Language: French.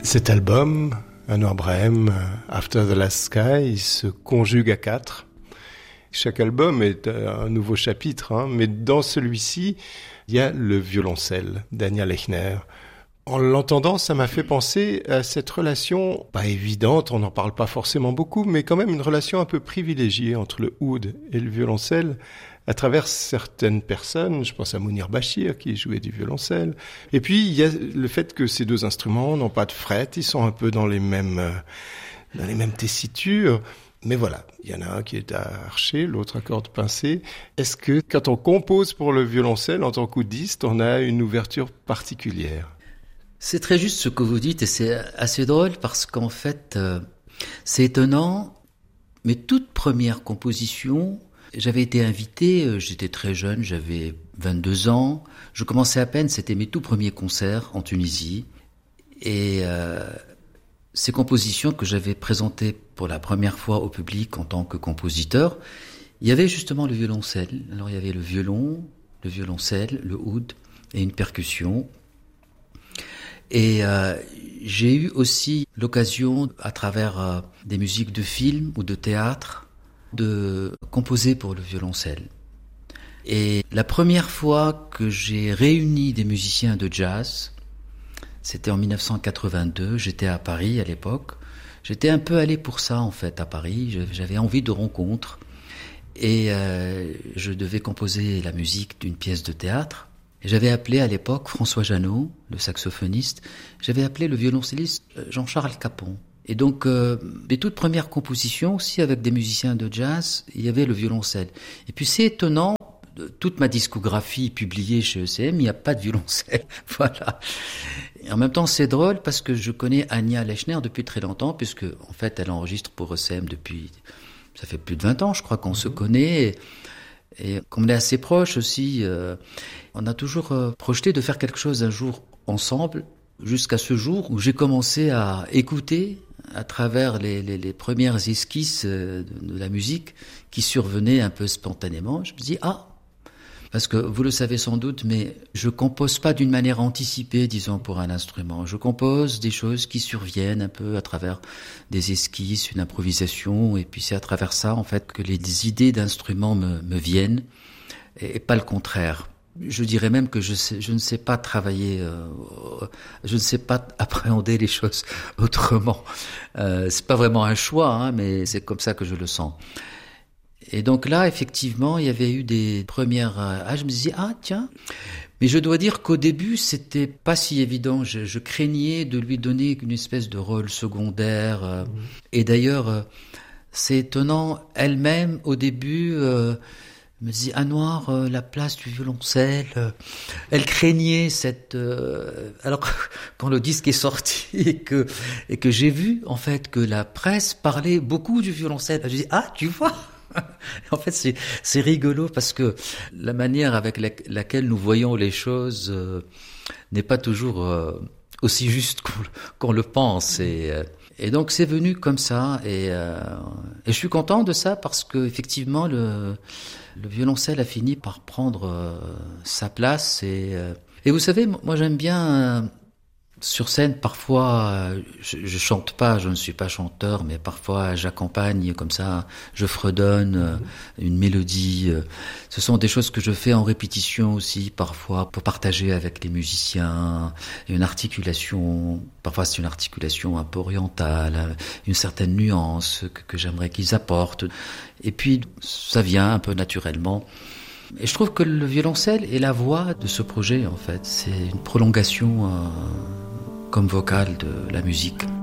Cet album, Anouar Brehem, After the Last Sky, il se conjugue à 4. Chaque album est un nouveau chapitre, mais dans celui-ci, il y a le violoncelle d'Anja Lechner. En l'entendant, ça m'a fait penser à cette relation, pas évidente, on n'en parle pas forcément beaucoup, mais quand même une relation un peu privilégiée entre le oud et le violoncelle, à travers certaines personnes. Je pense à Mounir Bachir qui jouait du violoncelle. Et puis il y a le fait que ces deux instruments n'ont pas de fret, ils sont un peu dans les mêmes tessitures. Mais voilà, il y en a un qui est à archer, l'autre à corde pincée. Est-ce que quand on compose pour le violoncelle en tant qu'oudiste, on a une ouverture particulière ? C'est très juste ce que vous dites et c'est assez drôle parce qu'en fait, c'est étonnant. Mes toutes premières compositions, j'avais été invité, j'étais très jeune, j'avais 22 ans. Je commençais à peine, c'était mes tout premiers concerts en Tunisie. Et ces compositions que j'avais présentées pour la première fois au public en tant que compositeur, il y avait justement le violoncelle. Alors il y avait le violon, le violoncelle, le oud et une percussion. Et j'ai eu aussi l'occasion, à travers des musiques de film ou de théâtre, de composer pour le violoncelle. Et la première fois que j'ai réuni des musiciens de jazz, c'était en 1982, j'étais à Paris à l'époque. J'étais un peu allé pour ça en fait à Paris, j'avais envie de rencontres. Et je devais composer la musique d'une pièce de théâtre. Et j'avais appelé à l'époque François Jeannot, le saxophoniste, j'avais appelé le violoncelliste Jean-Charles Capon. Et donc, les toutes premières compositions aussi avec des musiciens de jazz, il y avait le violoncelle. Et puis c'est étonnant, toute ma discographie publiée chez ECM, il n'y a pas de violoncelle. Voilà. Et en même temps, c'est drôle parce que je connais Anja Lechner depuis très longtemps, puisque en fait, elle enregistre pour ECM depuis, ça fait plus de 20 ans, je crois qu'on se connaît. Et comme on est assez proches aussi, on a toujours projeté de faire quelque chose un jour ensemble, jusqu'à ce jour où j'ai commencé à écouter à travers les premières esquisses de la musique qui survenaient un peu spontanément. Je me dis, parce que vous le savez sans doute, mais je compose pas d'une manière anticipée, disons, pour un instrument. Je compose des choses qui surviennent un peu à travers des esquisses, une improvisation, et puis c'est à travers ça, en fait, que les idées d'instruments me viennent, et pas le contraire. Je dirais même que je ne sais pas travailler, je ne sais pas appréhender les choses autrement. C'est pas vraiment un choix, mais c'est comme ça que je le sens. Et donc là, effectivement, il y avait eu des premières... je me disais, tiens. Mais je dois dire qu'au début, c'était pas si évident. Je craignais de lui donner une espèce de rôle secondaire. Et d'ailleurs, c'est étonnant, elle-même, au début... me dit Anouar, la place du violoncelle. Elle craignait cette. Alors quand le disque est sorti et que j'ai vu en fait que la presse parlait beaucoup du violoncelle, je dis tu vois. En fait c'est rigolo parce que la manière avec laquelle nous voyons les choses n'est pas toujours aussi juste qu'on le pense et donc c'est venu comme ça et je suis content de ça parce que effectivement le violoncelle a fini par prendre sa place et vous savez, moi j'aime bien sur scène parfois je chante pas, je ne suis pas chanteur, mais parfois j'accompagne comme ça, je fredonne une mélodie. Ce sont des choses que je fais en répétition aussi parfois pour partager avec les musiciens. Une articulation, parfois c'est une articulation un peu orientale, une certaine nuance que j'aimerais qu'ils apportent. Et puis ça vient un peu naturellement. Et je trouve que le violoncelle est la voix de ce projet en fait. C'est une prolongation comme vocale de la musique.